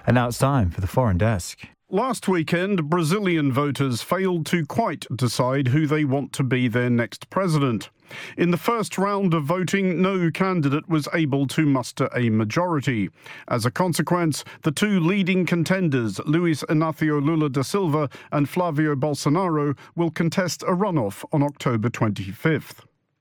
And now it's time for the Foreign Desk. Last weekend, Brazilian voters failed to quite decide who they want to be their next president. In the first round of voting, no candidate was able to muster a majority. As a consequence, the two leading contenders, Luiz Inácio Lula da Silva and Flávio Bolsonaro, will contest a runoff on October 25th.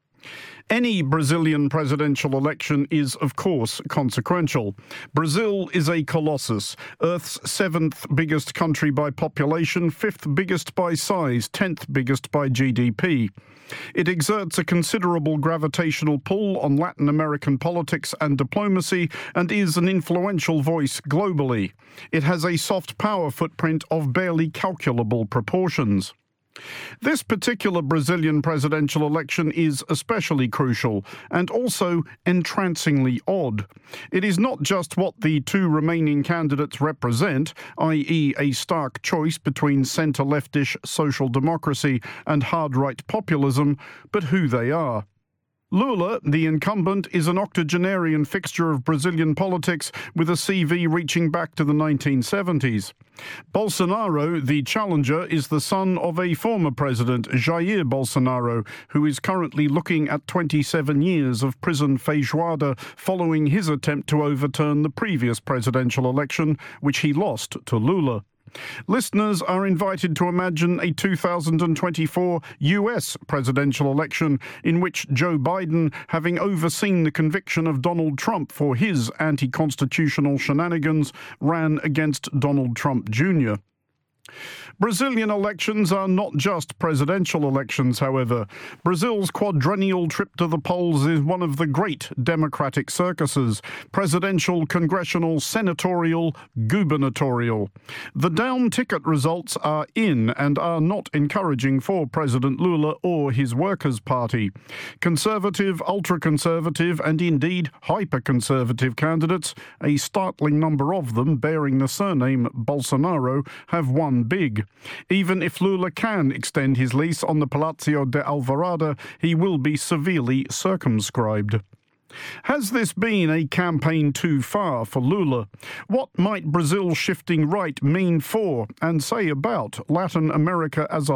Any Brazilian presidential election is, of course, consequential. Brazil is a colossus, Earth's 7th biggest country by population, 5th biggest by size, 10th biggest by GDP. It exerts a considerable gravitational pull on Latin American politics and diplomacy and is an influential voice globally. It has a soft power footprint of barely calculable proportions. This particular Brazilian presidential election is especially crucial and also entrancingly odd. It is not just what the two remaining candidates represent, i.e. a stark choice between centre-leftish social democracy and hard-right populism, but who they are. Lula, the incumbent, is an octogenarian fixture of Brazilian politics with a CV reaching back to the 1970s. Bolsonaro, the challenger, is the son of a former president, Jair Bolsonaro, who is currently looking at 27 years of prison feijoada following his attempt to overturn the previous presidential election, which he lost to Lula. Listeners are invited to imagine a 2024 US presidential election in which Joe Biden, having overseen the conviction of Donald Trump for his anti-constitutional shenanigans, ran against Donald Trump Jr. Brazilian elections are not just presidential elections, however. Brazil's quadrennial trip to the polls is one of the great democratic circuses: presidential, congressional, senatorial, gubernatorial. The down ticket results are in and are not encouraging for President Lula or his Workers' Party. Conservative, ultra-conservative and indeed hyper-conservative candidates, a startling number of them bearing the surname Bolsonaro, have won big. Even if Lula can extend his lease on the Palácio de Alvorada, he will be severely circumscribed. Has this been a campaign too far for Lula? What might Brazil's shifting right mean for and say about Latin America as a